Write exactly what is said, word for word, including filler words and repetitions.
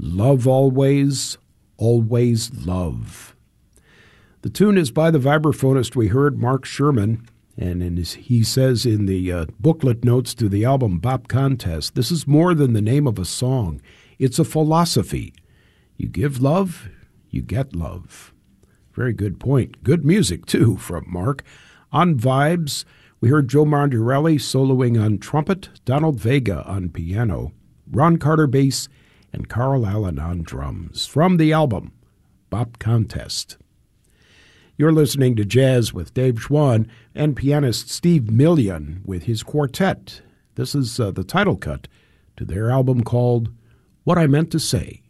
Love Always, Always Love. The tune is by the vibraphonist we heard, Mark Sherman, and in his, he says in the uh, booklet notes to the album Bop Contest, this is more than the name of a song. It's a philosophy. You give love, you get love. Very good point. Good music, too, from Mark. On Vibes, we heard Joe Mondirelli soloing on trumpet, Donald Vega on piano, Ron Carter bass, and Carl Allen on drums. From the album Bop Contest. You're listening to Jazz with Dave Schwann and pianist Steve Million with his quartet. This is uh, the title cut to their album called What I Meant to Say.